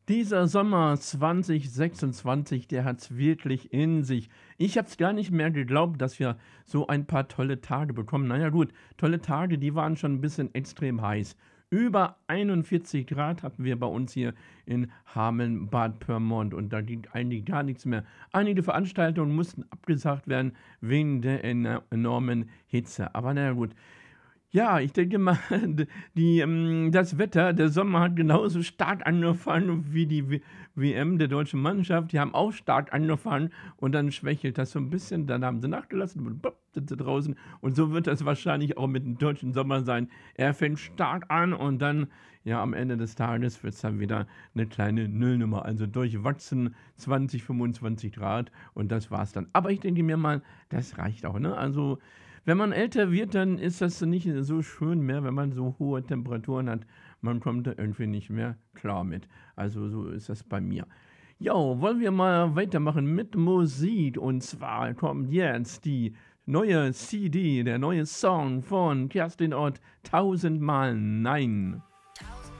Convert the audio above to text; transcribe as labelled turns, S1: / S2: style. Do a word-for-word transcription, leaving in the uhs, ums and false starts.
S1: Dieser Sommer zwanzig sechsundzwanzig, der hat's wirklich in sich. Ich habe es gar nicht mehr geglaubt, dass wir so ein paar tolle Tage bekommen. Na ja gut, tolle Tage, die waren schon 'n bisschen extrem heiß. Über einundvierzig Grad hatten wir bei uns hier in Hameln-Bad Pyrmont und da ging eigentlich gar nichts mehr. Einige Veranstaltungen mussten abgesagt werden wegen der ener enormen Hitze. Aber na ja gut. Ja, ich denke mal, d die hm, das Wetter der Sommer hat genauso stark angefangen wie die W WM der deutschen Mannschaft. Die haben auch stark angefangen und dann schwächelt das so 'n bisschen. Dann haben sie nachgelassen und bupp sind sie draußen. Und so wird das wahrscheinlich auch mit dem deutschen Sommer sein. Er fängt stark an und dann, ja, am Ende des Tages wird's dann wieder 'ne kleine Nullnummer, also durchwachsen zwanzig, fünfundzwanzig Grad und das war's dann. Aber ich denke mir mal, das reicht auch, ne? Also, wenn man älter wird, dann ist das nicht so schön mehr, wenn man so hohe Temperaturen hat. Man kommt da irgendwie nicht mehr klar mit. Also, so ist das bei mir. Jo, wollen wir mal weitermachen mit Musik und zwar kommt jetzt die neue C D, der neue Song von Kerstin Ott, „Tausendmal Nein“.